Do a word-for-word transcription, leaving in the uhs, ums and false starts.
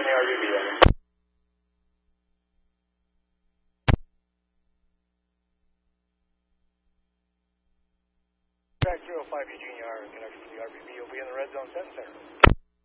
the R B B. Track zero five Eugene, connection to the R B B. You'll be in the red zone, Center.